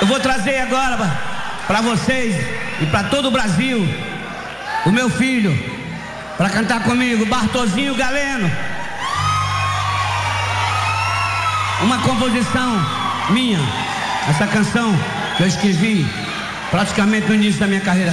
Eu vou trazer agora para vocês e para todo o Brasil o meu filho para cantar comigo, Bartozinho Galeno. Uma composição minha, essa canção que eu escrevi praticamente no início da minha carreira